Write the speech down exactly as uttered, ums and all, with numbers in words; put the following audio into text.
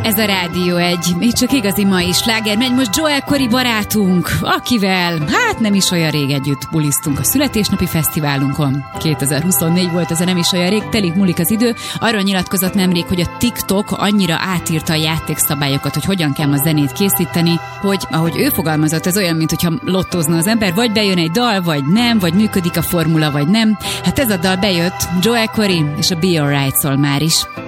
Ez a Rádió egy, még csak igazi mai sláger, megy most Joel Corry barátunk, akivel, hát nem is olyan rég együtt bulisztunk a születésnapi fesztiválunkon. kétezer-huszonnégy volt, ez a nem is olyan rég, telik múlik az idő. Arról nyilatkozott nemrég, hogy a TikTok annyira átírta a játékszabályokat, hogy hogyan kell a zenét készíteni, hogy ahogy ő fogalmazott, ez olyan, mintha lottozna az ember, vagy bejön egy dal, vagy nem, vagy működik a formula, vagy nem. Hát ez a dal bejött, Joel Corry és a Be Alright szól már is.